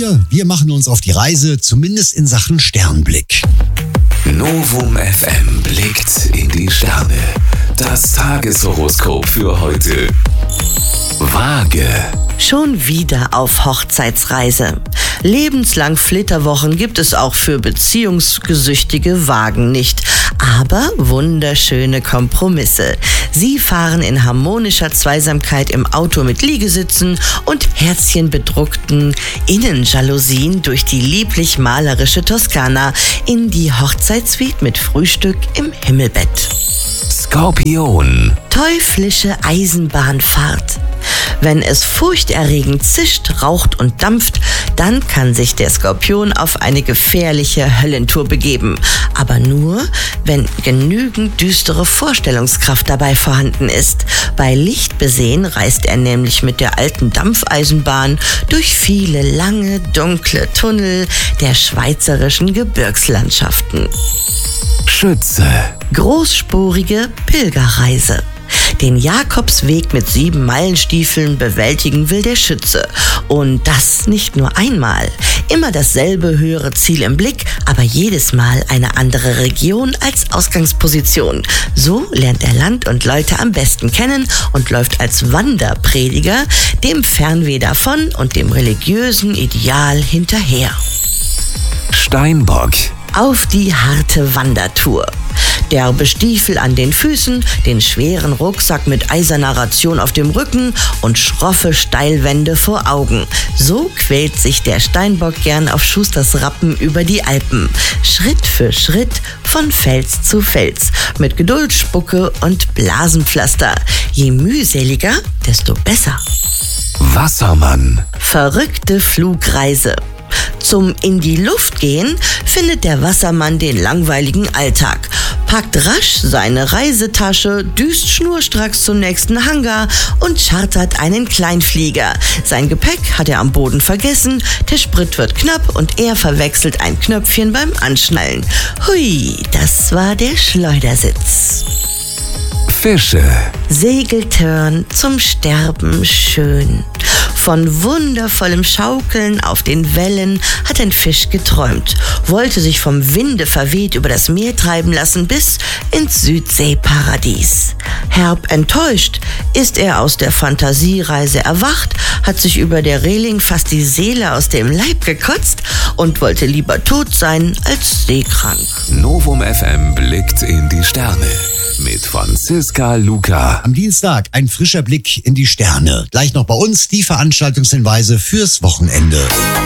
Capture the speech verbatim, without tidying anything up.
wir, wir machen uns auf die Reise, zumindest in Sachen Sternblick. Novum F M blickt in die Sterne. Das Tageshoroskop für heute. Waage. Schon wieder auf Hochzeitsreise. Lebenslang Flitterwochen gibt es auch für beziehungsgesüchtige Wagen nicht. Aber wunderschöne Kompromisse. Sie fahren in harmonischer Zweisamkeit im Auto mit Liegesitzen und herzchenbedruckten Innenjalousien durch die lieblich malerische Toskana in die Hochzeitssuite mit Frühstück im Himmelbett. Skorpion. Teuflische Eisenbahnfahrt. Wenn es furchterregend zischt, raucht und dampft, dann kann sich der Skorpion auf eine gefährliche Höllentour begeben. Aber nur, wenn genügend düstere Vorstellungskraft dabei vorhanden ist. Bei Licht besehen reist er nämlich mit der alten Dampfeisenbahn durch viele lange, dunkle Tunnel der schweizerischen Gebirgslandschaften. Schütze. Großspurige Pilgerreise. Den Jakobsweg mit sieben Meilenstiefeln bewältigen will der Schütze. Und das nicht nur einmal. Immer dasselbe höhere Ziel im Blick, aber jedes Mal eine andere Region als Ausgangsposition. So lernt er Land und Leute am besten kennen und läuft als Wanderprediger dem Fernweh davon und dem religiösen Ideal hinterher. Steinbock. Auf die harte Wandertour. Derbe Stiefel an den Füßen, den schweren Rucksack mit eiserner Ration auf dem Rücken und schroffe Steilwände vor Augen. So quält sich der Steinbock gern auf Schusters Rappen über die Alpen. Schritt für Schritt von Fels zu Fels. Mit Geduld, Spucke und Blasenpflaster. Je mühseliger, desto besser. Wassermann. Verrückte Flugreise. Zum in die Luft gehen findet der Wassermann den langweiligen Alltag, packt rasch seine Reisetasche, düst schnurstracks zum nächsten Hangar und chartert einen Kleinflieger. Sein Gepäck hat er am Boden vergessen, der Sprit wird knapp und er verwechselt ein Knöpfchen beim Anschnallen. Hui, das war der Schleudersitz. Fische. Segeltörn zum Sterben schön. Von wundervollem Schaukeln auf den Wellen hat ein Fisch geträumt, wollte sich vom Winde verweht über das Meer treiben lassen bis ins Südseeparadies. Herb enttäuscht ist er aus der Fantasiereise erwacht, hat sich über der Reling fast die Seele aus dem Leib gekotzt und wollte lieber tot sein als seekrank. Novum F M blickt in die Sterne. Mit Franziska Luca. Am Dienstag ein frischer Blick in die Sterne. Gleich noch bei uns die Veranstaltungshinweise fürs Wochenende.